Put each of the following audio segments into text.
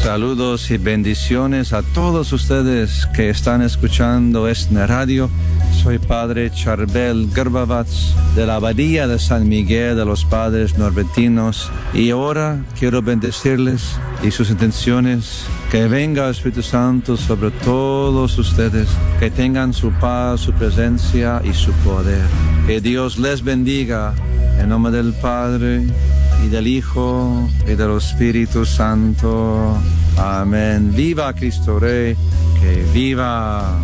Saludos y bendiciones a todos ustedes que están escuchando esta radio. Soy Padre Charbel Garbavats de la Abadía de San Miguel de los Padres Norbertinos y ahora quiero bendecirles y sus intenciones. Que venga el Espíritu Santo sobre todos ustedes, que tengan su paz, su presencia y su poder. Que Dios les bendiga en nombre del Padre y del Hijo y del Espíritu Santo. Amén. Viva Cristo Rey, que viva.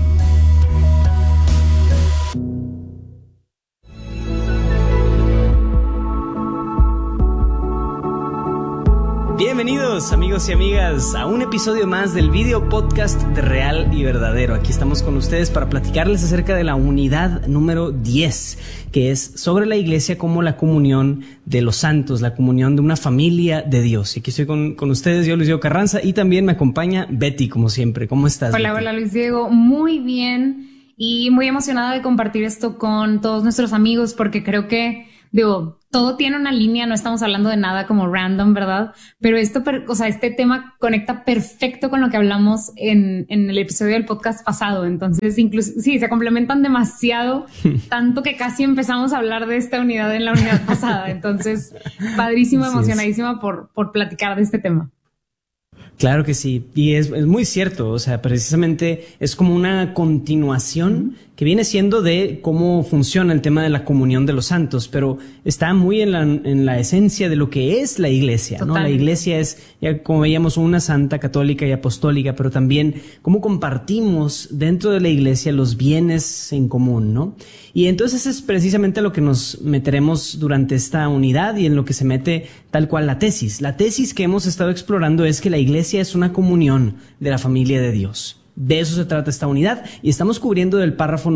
Bienvenidos amigos y amigas a un episodio más del video podcast de Real y Verdadero. Aquí estamos con ustedes para platicarles acerca de la unidad número 10, que es sobre la iglesia como la comunión de los santos, la comunión de una familia de Dios. Y aquí estoy con ustedes, yo Luis Diego Carranza, y también me acompaña Betty, como siempre. ¿Cómo estás, Hola, Betty? Hola Luis Diego, muy bien y muy emocionada de compartir esto con todos nuestros amigos porque creo que, todo tiene una línea, no estamos hablando de nada como random, ¿verdad? Pero este tema conecta perfecto con lo que hablamos en el episodio del podcast pasado. Entonces, incluso, sí, se complementan demasiado, tanto que casi empezamos a hablar de esta unidad en la unidad pasada. Entonces, padrísimo, emocionadísima por platicar de este tema. Claro que sí, y es muy cierto, o sea, precisamente es como una continuación que viene siendo de cómo funciona el tema de la comunión de los santos, pero está muy en la esencia de lo que es la iglesia, ¿no? La iglesia es, ya como veíamos, una santa, católica y apostólica, pero también cómo compartimos dentro de la iglesia los bienes en común, ¿no? Y entonces es precisamente lo que nos meteremos durante esta unidad y en lo que se mete tal cual la tesis. La tesis que hemos estado explorando es que la iglesia es una comunión de la familia de Dios. De eso se trata esta unidad y estamos cubriendo del párrafo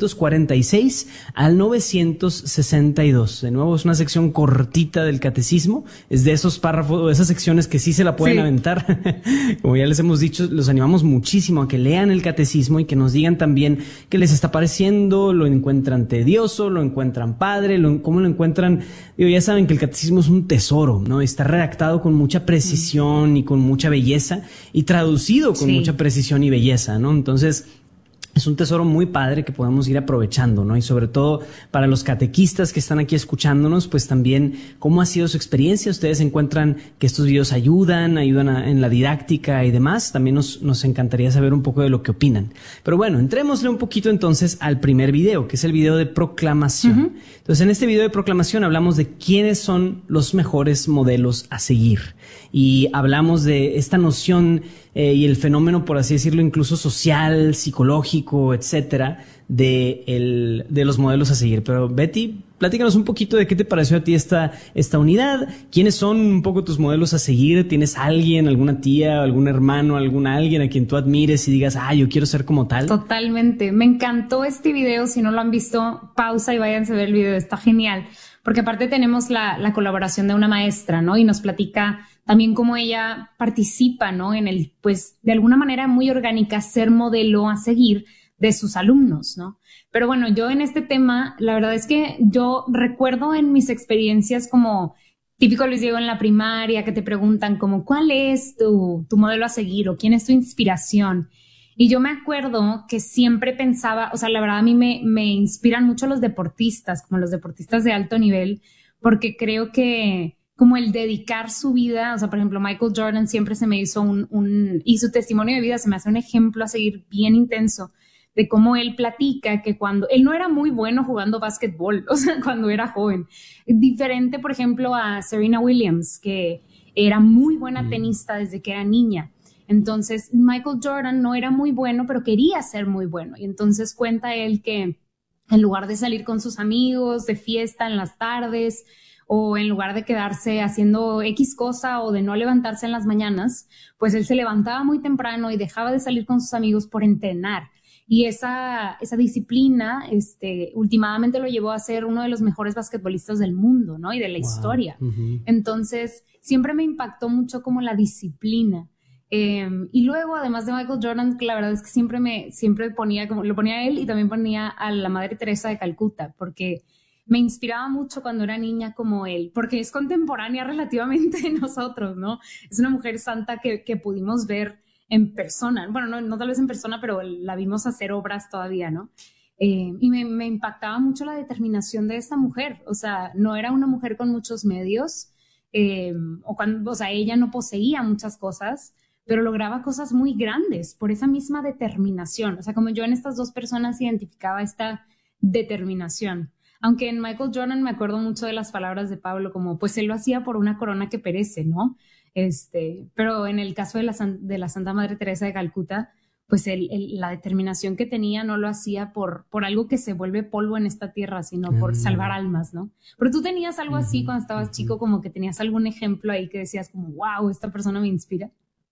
946 al 962. De nuevo, es una sección cortita del catecismo. Es de esos párrafos, esas secciones que sí se la pueden aventar. Como ya les hemos dicho, los animamos muchísimo a que lean el catecismo y que nos digan también qué les está pareciendo, lo encuentran tedioso, lo encuentran padre, cómo lo encuentran. Ya saben que el catecismo es un tesoro, ¿no? Está redactado con mucha precisión y con mucha belleza y traducido con mucha precisión y belleza, ¿no? Entonces, es un tesoro muy padre que podemos ir aprovechando, ¿no? Y sobre todo para los catequistas que están aquí escuchándonos, pues también cómo ha sido su experiencia. Ustedes encuentran que estos videos ayudan en la didáctica y demás. También nos encantaría saber un poco de lo que opinan. Pero bueno, entrémosle un poquito entonces al primer video, que es el video de proclamación. Entonces, en este video de proclamación hablamos de quiénes son los mejores modelos a seguir. Y hablamos de esta noción y el fenómeno, por así decirlo, incluso social, psicológico, etcétera, de los modelos a seguir. Pero Betty, platícanos un poquito de qué te pareció a ti esta unidad. ¿Quiénes son un poco tus modelos a seguir? ¿Tienes alguien, alguna tía, algún hermano, alguien a quien tú admires y digas, yo quiero ser como tal? Totalmente. Me encantó este video. Si no lo han visto, pausa y váyanse a ver el video. Está genial. Porque aparte tenemos la colaboración de una maestra, ¿no? Y nos platica también cómo ella participa, ¿no? En el, pues, de alguna manera muy orgánica, ser modelo a seguir de sus alumnos, ¿no? Pero bueno, yo en este tema, la verdad es que yo recuerdo en mis experiencias como típico Luis Diego en la primaria, que te preguntan como, ¿cuál es tu modelo a seguir? O ¿quién es tu inspiración? Y yo me acuerdo que siempre pensaba, o sea, la verdad a mí me inspiran mucho los deportistas, como los deportistas de alto nivel, porque creo que como el dedicar su vida, o sea, por ejemplo, Michael Jordan siempre se me hizo y su testimonio de vida se me hace un ejemplo a seguir bien intenso de cómo él platica que cuando él no era muy bueno jugando básquetbol, o sea, cuando era joven, diferente, por ejemplo, a Serena Williams, que era muy buena tenista desde que era niña. Entonces, Michael Jordan no era muy bueno, pero quería ser muy bueno. Y entonces cuenta él que en lugar de salir con sus amigos de fiesta en las tardes o en lugar de quedarse haciendo X cosa o de no levantarse en las mañanas, pues él se levantaba muy temprano y dejaba de salir con sus amigos por entrenar. Y esa disciplina, últimamente lo llevó a ser uno de los mejores basquetbolistas del mundo, ¿no? Y de la historia. Entonces, siempre me impactó mucho como la disciplina. Y luego, además de Michael Jordan, que la verdad es que siempre ponía, como lo ponía a él y también ponía a la Madre Teresa de Calcuta, porque me inspiraba mucho cuando era niña como él, porque es contemporánea relativamente de nosotros, ¿no? Es una mujer santa que pudimos ver en persona, bueno, no tal vez en persona, pero la vimos hacer obras todavía, ¿no? Y me impactaba mucho la determinación de esta mujer, o sea, no era una mujer con muchos medios, o sea, ella no poseía muchas cosas, pero lograba cosas muy grandes por esa misma determinación, o sea, como yo en estas dos personas identificaba esta determinación. Aunque en Michael Jordan me acuerdo mucho de las palabras de Pablo, como pues él lo hacía por una corona que perece, ¿no? Pero en el caso de la Santa Madre Teresa de Calcuta, pues la determinación que tenía no lo hacía por algo que se vuelve polvo en esta tierra, sino por salvar almas, ¿no? Pero tú tenías algo así cuando estabas chico, como que tenías algún ejemplo ahí que decías como, wow, esta persona me inspira.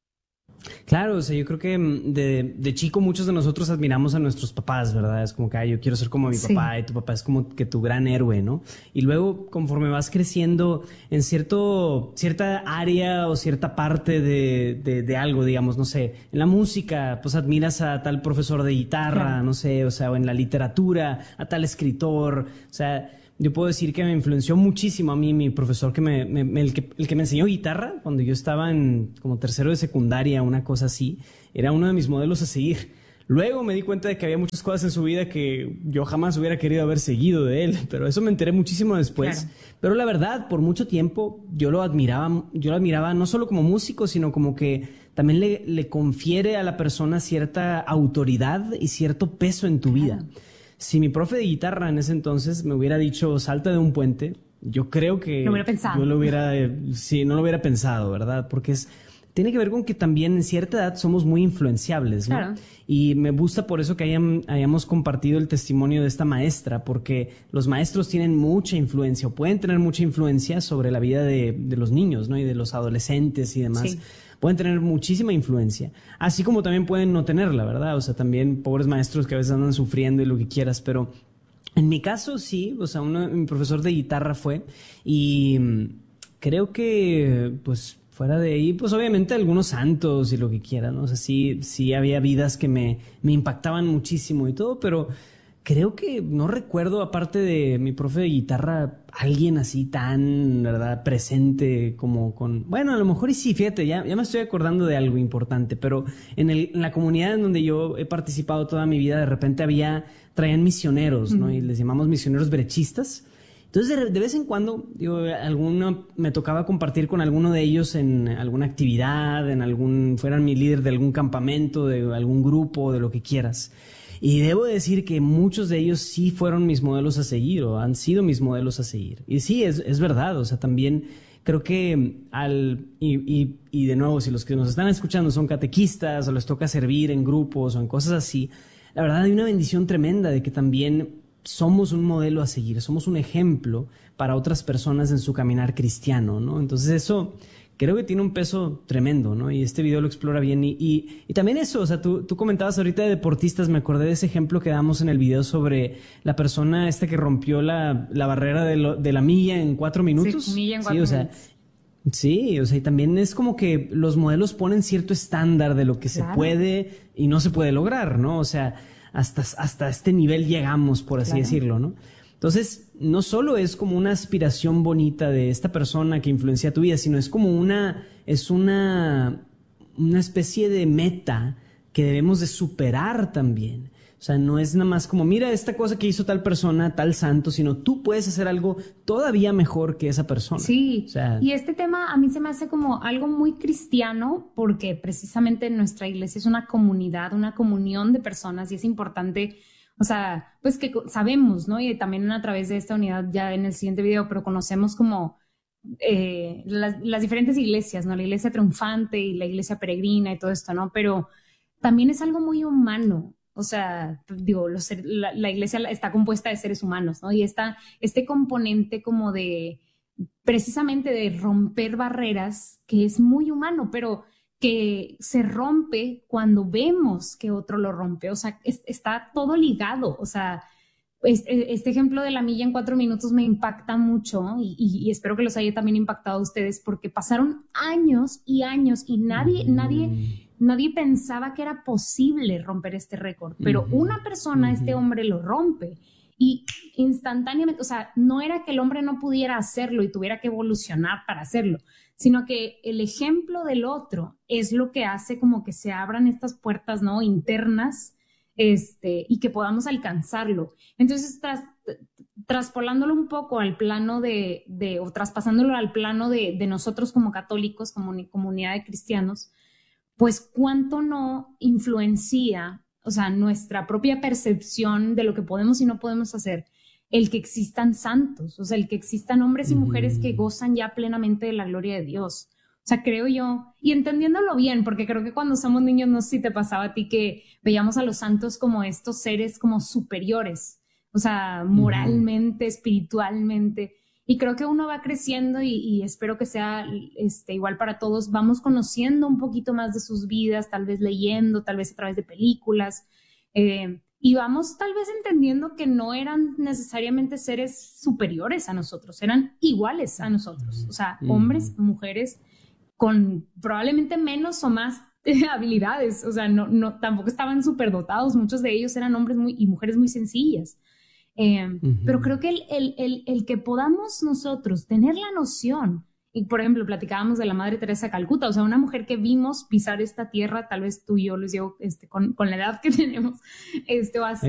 Claro, o sea, yo creo que de chico muchos de nosotros admiramos a nuestros papás, ¿verdad? Es como que yo quiero ser como mi papá, y tu papá es como que tu gran héroe, ¿no? Y luego, conforme vas creciendo en cierta área o cierta parte de algo, digamos, no sé, en la música, pues admiras a tal profesor de guitarra, claro, no sé, o sea, o en la literatura, a tal escritor, o sea, yo puedo decir que me influenció muchísimo a mí mi profesor el que me enseñó guitarra cuando yo estaba en como tercero de secundaria, una cosa así. Era uno de mis modelos a seguir. Luego me di cuenta de que había muchas cosas en su vida que yo jamás hubiera querido haber seguido de él, pero eso me enteré muchísimo después. Claro. Pero la verdad, por mucho tiempo yo lo admiraba no solo como músico, sino como que también le confiere a la persona cierta autoridad y cierto peso en tu vida. Si mi profe de guitarra en ese entonces me hubiera dicho salta de un puente, yo creo que lo hubiera pensado. Yo no lo hubiera pensado, ¿verdad? Porque tiene que ver con que también en cierta edad somos muy influenciables, ¿no? Claro. Y me gusta por eso que hayamos compartido el testimonio de esta maestra, porque los maestros tienen mucha influencia o pueden tener mucha influencia sobre la vida de los niños, ¿no? Y de los adolescentes y demás. Sí. Pueden tener muchísima influencia, así como también pueden no tenerla, ¿verdad? O sea, también pobres maestros que a veces andan sufriendo y lo que quieras, pero en mi caso sí, o sea, mi profesor de guitarra fue, y creo que, pues, fuera de ahí, pues obviamente algunos santos y lo que quieran, ¿no? O sea, sí había vidas que me impactaban muchísimo y todo, pero creo que no recuerdo, aparte de mi profe de guitarra, alguien así tan, ¿verdad?, presente como bueno, a lo mejor y sí, fíjate, ya me estoy acordando de algo importante, pero en la comunidad en donde yo he participado toda mi vida, de repente traían misioneros, ¿no? Y les llamamos misioneros brechistas. Entonces, de vez en cuando, me tocaba compartir con alguno de ellos en alguna actividad, fueran mi líder de algún campamento, de algún grupo, de lo que quieras. Y debo decir que muchos de ellos sí fueron mis modelos a seguir o han sido mis modelos a seguir. Y sí, es verdad, o sea, también creo que y de nuevo, si los que nos están escuchando son catequistas o les toca servir en grupos o en cosas así, la verdad hay una bendición tremenda de que también somos un modelo a seguir, somos un ejemplo para otras personas en su caminar cristiano, ¿no? Entonces eso creo que tiene un peso tremendo, ¿no? Y este video lo explora bien. Y también eso, o sea, tú comentabas ahorita de deportistas, me acordé de ese ejemplo que damos en el video sobre la persona que rompió la barrera de la milla en 4 minutos. Sí, milla en 4 minutos. Sí, o sea, y también es como que los modelos ponen cierto estándar de lo que se puede y no se puede lograr, ¿no? O sea, hasta este nivel llegamos, por así decirlo, ¿no? Entonces, no solo es como una aspiración bonita de esta persona que influencia tu vida, sino es como una especie de meta que debemos de superar también. O sea, no es nada más como, mira esta cosa que hizo tal persona, tal santo, sino tú puedes hacer algo todavía mejor que esa persona. Sí, o sea, y este tema a mí se me hace como algo muy cristiano, porque precisamente nuestra iglesia es una comunidad, una comunión de personas, y es importante, o sea, pues que sabemos, ¿no? Y también a través de esta unidad, ya en el siguiente video, pero conocemos como las diferentes iglesias, ¿no? La iglesia triunfante y la iglesia peregrina y todo esto, ¿no? Pero también es algo muy humano. O sea, digo, la iglesia está compuesta de seres humanos, ¿no? Y este componente como precisamente de romper barreras, que es muy humano, pero que se rompe cuando vemos que otro lo rompe. O sea, está todo ligado. O sea, este ejemplo de la milla en 4 minutos me impacta mucho y espero que los haya también impactado a ustedes, porque pasaron años y años y nadie pensaba que era posible romper este récord, pero una persona, este hombre lo rompe, y instantáneamente, o sea, no era que el hombre no pudiera hacerlo y tuviera que evolucionar para hacerlo, sino que el ejemplo del otro es lo que hace como que se abran estas puertas, ¿no? Internas, y que podamos alcanzarlo. Entonces, traspolándolo un poco al plano o traspasándolo al plano de nosotros como católicos, como comunidad de cristianos, pues cuánto no influencia, o sea, nuestra propia percepción de lo que podemos y no podemos hacer, el que existan santos, o sea, el que existan hombres y mujeres que gozan ya plenamente de la gloria de Dios. O sea, creo yo, y entendiéndolo bien, porque creo que cuando somos niños, no sé si te pasaba a ti que veíamos a los santos como estos seres como superiores, o sea, moralmente, espiritualmente, y creo que uno va creciendo y espero que sea igual para todos, vamos conociendo un poquito más de sus vidas, tal vez leyendo, tal vez a través de películas, y vamos tal vez entendiendo que no eran necesariamente seres superiores a nosotros, eran iguales a nosotros, o sea, hombres, mujeres, con probablemente menos o más habilidades, o sea, no, tampoco estaban superdotados, muchos de ellos eran hombres y mujeres muy sencillas. Pero creo que el que podamos nosotros tener la noción, y por ejemplo, platicábamos de la Madre Teresa de Calcuta, o sea, una mujer que vimos pisar esta tierra, tal vez tú y yo, les digo, con la edad que tenemos, o así,